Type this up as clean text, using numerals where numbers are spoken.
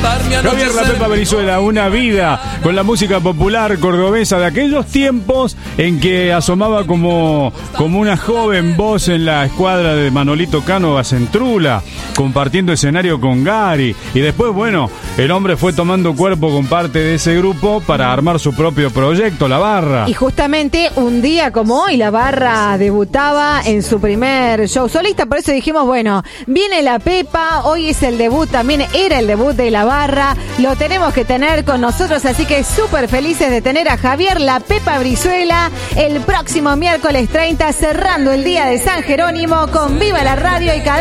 Javier La Pepa Brizuela, una vida con la música popular cordobesa de aquellos tiempos en que asomaba como una joven voz en la escuadra de Manolito Cano Bacentrula, compartiendo escenario con Gary. Y después, bueno, el hombre fue tomando cuerpo con parte de ese grupo para armar su propio proyecto, La Barra. Y justamente un día como hoy, La Barra debutaba en su primer show solista. Por eso dijimos, bueno, viene La Pepa, hoy es el debut, también era el debut de La Barra. Lo tenemos que tener con nosotros, así que súper felices de tener a Javier La Pepa Brizuela el próximo miércoles 30, cerrando el día de San Jerónimo con Viva la Radio y Cadena.